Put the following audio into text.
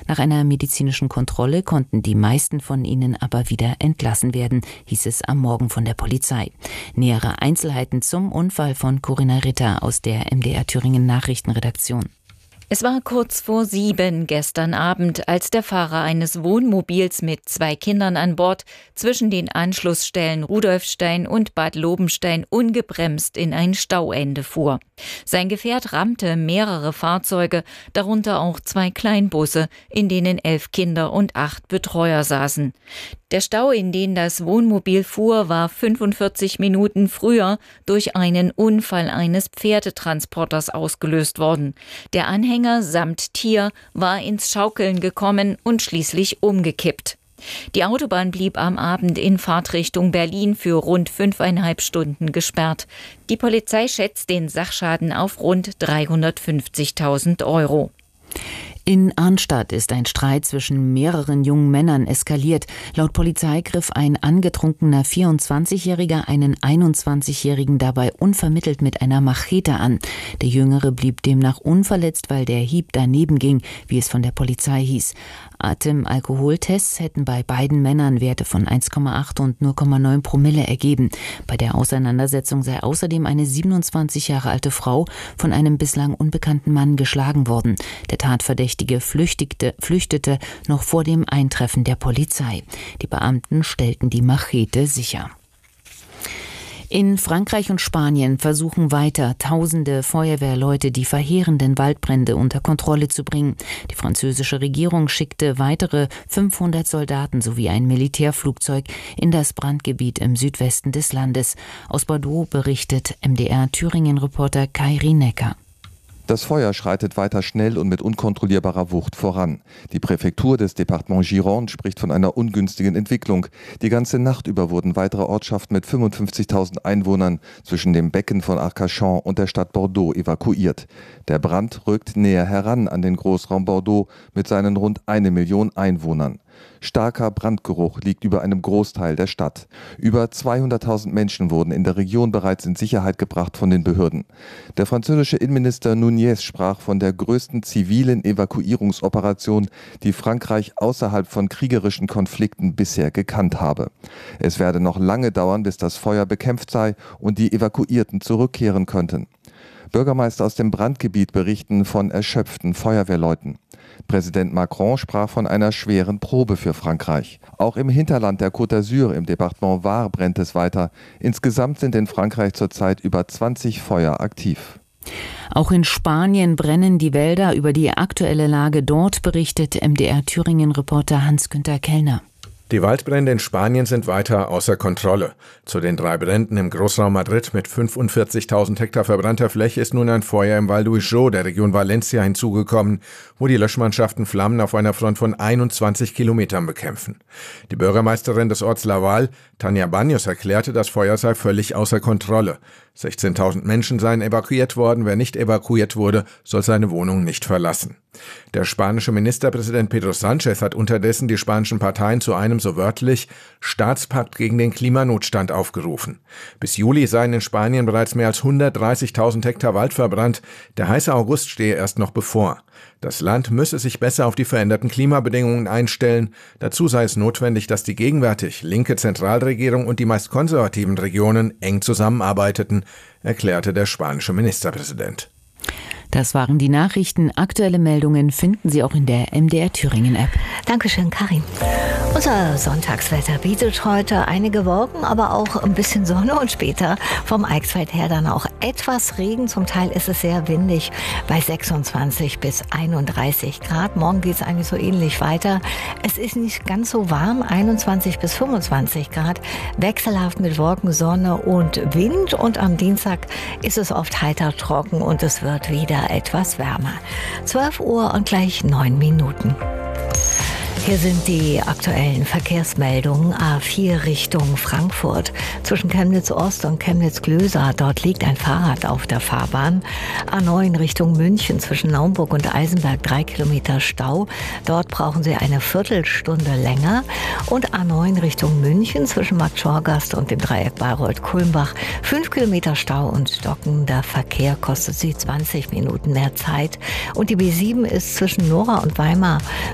Nach einer medizinischen Kontrolle konnten die meisten von ihnen aber wieder entlassen werden, hieß es am Morgen von der Polizei. Nähere Einzelheiten zum Unfall von Corinna Ritter aus der MDR Thüringen Nachrichtenredaktion. Es war kurz vor 7 gestern Abend, als der Fahrer eines Wohnmobils mit 2 Kindern an Bord zwischen den Anschlussstellen Rudolfstein und Bad Lobenstein ungebremst in ein Stauende fuhr. Sein Gefährt rammte mehrere Fahrzeuge, darunter auch 2 Kleinbusse, in denen 11 Kinder und 8 Betreuer saßen. Der Stau, in den das Wohnmobil fuhr, war 45 Minuten früher durch einen Unfall eines Pferdetransporters ausgelöst worden. Der Anhänger samt Tier war ins Schaukeln gekommen und schließlich umgekippt. Die Autobahn blieb am Abend in Fahrtrichtung Berlin für rund 5,5 Stunden gesperrt. Die Polizei schätzt den Sachschaden auf rund 350.000 €. In Arnstadt ist ein Streit zwischen mehreren jungen Männern eskaliert. Laut Polizei griff ein angetrunkener 24-Jähriger einen 21-Jährigen dabei unvermittelt mit einer Machete an. Der Jüngere blieb demnach unverletzt, weil der Hieb daneben ging, wie es von der Polizei hieß. Atemalkoholtests hätten bei beiden Männern Werte von 1,8 und 0,9 Promille ergeben. Bei der Auseinandersetzung sei außerdem eine 27 Jahre alte Frau von einem bislang unbekannten Mann geschlagen worden. Der Tatverdächtige flüchtete noch vor dem Eintreffen der Polizei. Die Beamten stellten die Machete sicher. In Frankreich und Spanien versuchen weiter tausende Feuerwehrleute, die verheerenden Waldbrände unter Kontrolle zu bringen. Die französische Regierung schickte weitere 500 Soldaten sowie ein Militärflugzeug in das Brandgebiet im Südwesten des Landes. Aus Bordeaux berichtet MDR Thüringen-Reporter Kai Rienecker. Das Feuer schreitet weiter schnell und mit unkontrollierbarer Wucht voran. Die Präfektur des Departements Gironde spricht von einer ungünstigen Entwicklung. Die ganze Nacht über wurden weitere Ortschaften mit 55.000 Einwohnern zwischen dem Becken von Arcachon und der Stadt Bordeaux evakuiert. Der Brand rückt näher heran an den Großraum Bordeaux mit seinen rund 1 Million Einwohnern. Starker Brandgeruch liegt über einem Großteil der Stadt. Über 200.000 Menschen wurden in der Region bereits in Sicherheit gebracht von den Behörden. Der französische Innenminister Nunez sprach von der größten zivilen Evakuierungsoperation, die Frankreich außerhalb von kriegerischen Konflikten bisher gekannt habe. Es werde noch lange dauern, bis das Feuer bekämpft sei und die Evakuierten zurückkehren könnten. Bürgermeister aus dem Brandgebiet berichten von erschöpften Feuerwehrleuten. Präsident Macron sprach von einer schweren Probe für Frankreich. Auch im Hinterland der Côte d'Azur im Departement Var brennt es weiter. Insgesamt sind in Frankreich zurzeit über 20 Feuer aktiv. Auch in Spanien brennen die Wälder. Über die aktuelle Lage dort berichtet MDR Thüringen-Reporter Hans-Günther Kellner. Die Waldbrände in Spanien sind weiter außer Kontrolle. Zu den 3 Bränden im Großraum Madrid mit 45.000 Hektar verbrannter Fläche ist nun ein Feuer im Val d'Uixó der Region Valencia hinzugekommen, wo die Löschmannschaften Flammen auf einer Front von 21 Kilometern bekämpfen. Die Bürgermeisterin des Orts Laval, Tania Baños, erklärte, das Feuer sei völlig außer Kontrolle. 16.000 Menschen seien evakuiert worden. Wer nicht evakuiert wurde, soll seine Wohnung nicht verlassen. Der spanische Ministerpräsident Pedro Sánchez hat unterdessen die spanischen Parteien zu einem, so wörtlich, Staatspakt gegen den Klimanotstand aufgerufen. Bis Juli seien in Spanien bereits mehr als 130.000 Hektar Wald verbrannt. Der heiße August stehe erst noch bevor. Das Land müsse sich besser auf die veränderten Klimabedingungen einstellen. Dazu sei es notwendig, dass die gegenwärtig linke Zentralregierung und die meist konservativen Regionen eng zusammenarbeiteten, erklärte der spanische Ministerpräsident. Das waren die Nachrichten. Aktuelle Meldungen finden Sie auch in der MDR Thüringen App. Dankeschön, Karin. Unser Sonntagswetter bietet heute einige Wolken, aber auch ein bisschen Sonne und später vom Eichsfeld her dann auch etwas Regen. Zum Teil ist es sehr windig bei 26 bis 31 Grad. Morgen geht es eigentlich so ähnlich weiter. Es ist nicht ganz so warm, 21 bis 25 Grad. Wechselhaft mit Wolken, Sonne und Wind. Und am Dienstag ist es oft heiter trocken und es wird wieder etwas wärmer. 12 Uhr und gleich 9 Minuten. Hier sind die aktuellen Verkehrsmeldungen. A4 Richtung Frankfurt. Zwischen Chemnitz Ost und Chemnitz Glösa. Dort liegt ein Fahrrad auf der Fahrbahn. A9 Richtung München. Zwischen Naumburg und Eisenberg 3 Kilometer Stau. Dort brauchen Sie eine Viertelstunde länger. Und A9 Richtung München. Zwischen Markt Schorgast und dem Dreieck Bayreuth-Kulmbach 5 Kilometer Stau und stockender Verkehr kostet Sie 20 Minuten mehr Zeit. Und die B7 ist zwischen Nora und Weimar